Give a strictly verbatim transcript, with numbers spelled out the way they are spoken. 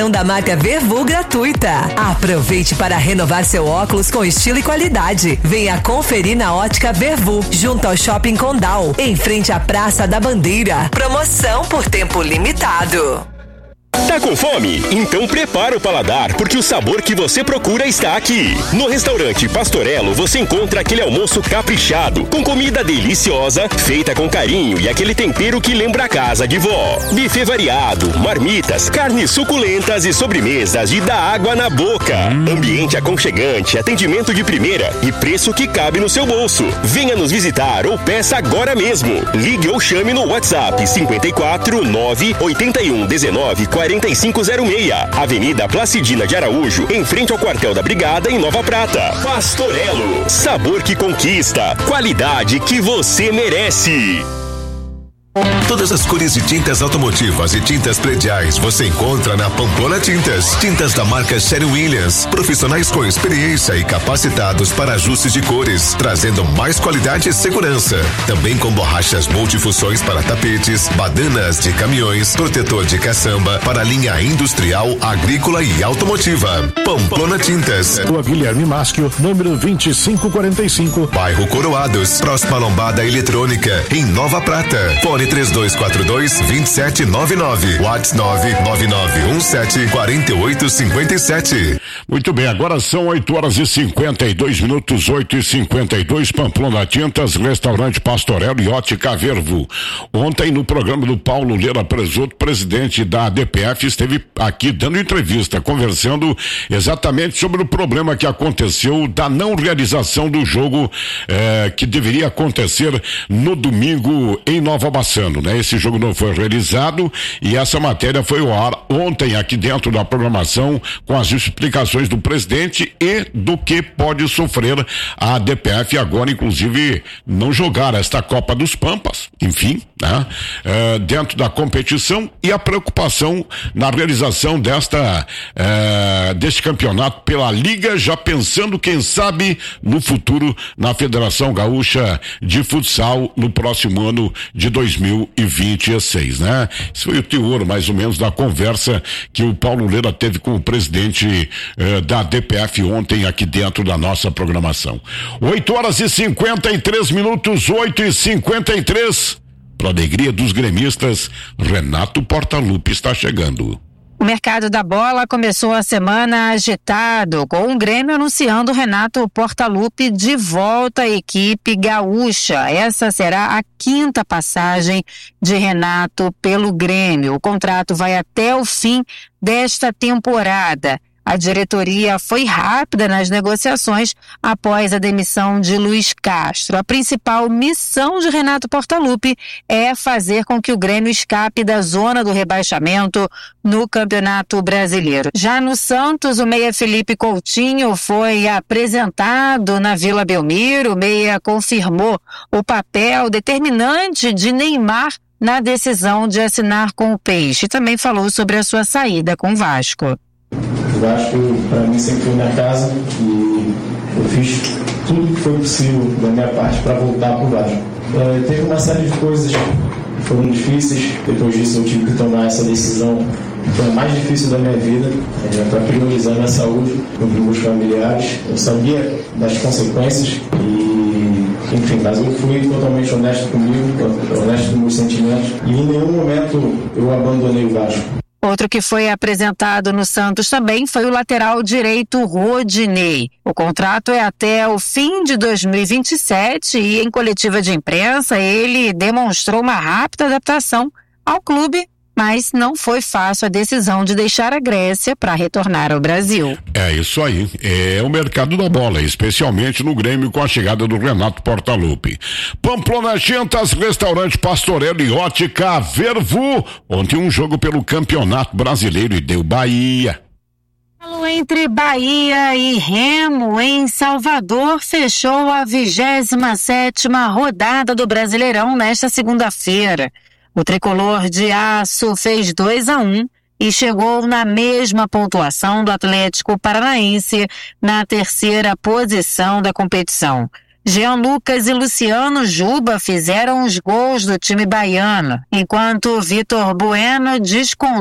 Da marca Vervu gratuita. Aproveite para renovar seu óculos com estilo e qualidade. Venha conferir na Ótica Vervu, junto ao Shopping Condal, em frente à Praça da Bandeira. Promoção por tempo limitado. Tá com fome? Então prepara o paladar, porque o sabor que você procura está aqui. No restaurante Pastorello você encontra aquele almoço caprichado, com comida deliciosa, feita com carinho e aquele tempero que lembra a casa de vó. Buffet variado, marmitas, carnes suculentas e sobremesas de dar água na boca. Hum. Ambiente aconchegante, atendimento de primeira e preço que cabe no seu bolso. Venha nos visitar ou peça agora mesmo. Ligue ou chame no WhatsApp cinco quatro nove oito um um nove quarenta e cinco zero seis, Avenida Placidina de Araújo, em frente ao quartel da Brigada, em Nova Prata. Pastorello, sabor que conquista, qualidade que você merece. Todas as cores de tintas automotivas e tintas prediais você encontra na Pamplona Tintas. Tintas da marca Sherwin-Williams. Profissionais com experiência e capacitados para ajustes de cores, trazendo mais qualidade e segurança. Também com borrachas multifunções para tapetes, badanas de caminhões, protetor de caçamba para a linha industrial, agrícola e automotiva. Pamplona Tintas. Rua Guilherme Maschio, número vinte e cinco quarenta e cinco. Bairro Coroados, próxima lombada eletrônica, em Nova Prata. Fone três dois quatro dois, dois sete nove nove. WhatsApp nove nove nove um sete quatro oito cinco sete. Muito bem, agora são oito horas e cinquenta e dois minutos, oito e cinquenta e dois, Pamplona Tintas, Restaurante Pastorello e Ótica Vervu. Ontem, no programa do Paulo Lera Presoto, presidente da A D P F, esteve aqui dando entrevista, conversando exatamente sobre o problema que aconteceu da não realização do jogo eh, que deveria acontecer no domingo em Nova Bassano, né? Esse jogo não foi realizado e essa matéria foi ao ar ontem aqui dentro da programação, com as explicações do presidente e do que pode sofrer a A D P F agora, inclusive, não jogar esta Copa dos Pampas, enfim, né? É, dentro da competição, e a preocupação na realização desta é, deste campeonato pela Liga, já pensando, quem sabe, no futuro na Federação Gaúcha de Futsal no próximo ano de dois mil e vinte e seis, né? Isso foi o teor, mais ou menos, da conversa que o Paulo Lera teve com o presidente eh, da D P F ontem aqui dentro da nossa programação. oito horas e cinquenta e três minutos, oito e cinquenta e três. Para alegria dos gremistas, Renato Portaluppi está chegando. O mercado da bola começou a semana agitado, com o Grêmio anunciando Renato Portaluppi de volta à equipe gaúcha. Essa será a quinta passagem de Renato pelo Grêmio. O contrato vai até o fim desta temporada. A diretoria foi rápida nas negociações após a demissão de Luiz Castro. A principal missão de Renato Portaluppi é fazer com que o Grêmio escape da zona do rebaixamento no Campeonato Brasileiro. Já no Santos, o meia Felipe Coutinho foi apresentado na Vila Belmiro. O meia confirmou o papel determinante de Neymar na decisão de assinar com o Peixe. Também falou sobre a sua saída com o Vasco. O Vasco, para mim, sempre foi minha casa e eu fiz tudo que foi possível da minha parte para voltar para o Vasco. É, teve uma série de coisas que foram difíceis, depois disso eu tive que tomar essa decisão, foi a mais difícil da minha vida, é, para priorizar minha saúde, meus familiares. Eu sabia das consequências e, enfim, mas eu fui totalmente honesto comigo, honesto com meus sentimentos, e em nenhum momento eu abandonei o Vasco. Outro que foi apresentado no Santos também foi o lateral direito Rodinei. O contrato é até o fim de dois mil e vinte e sete e, em coletiva de imprensa, ele demonstrou uma rápida adaptação ao clube, mas não foi fácil a decisão de deixar a Grécia para retornar ao Brasil. É isso aí, é o mercado da bola, especialmente no Grêmio com a chegada do Renato Portaluppi. Pamplona Tintas, Restaurante Pastorello e Ótica Vervu. Ontem um jogo pelo Campeonato Brasileiro e deu Bahia. Entre Bahia e Remo, em Salvador, fechou a vigésima sétima rodada do Brasileirão nesta segunda-feira. O tricolor de aço fez dois a um e chegou na mesma pontuação do Atlético Paranaense na terceira posição da competição. Jean Lucas e Luciano Juba fizeram os gols do time baiano, enquanto Vitor Bueno descontou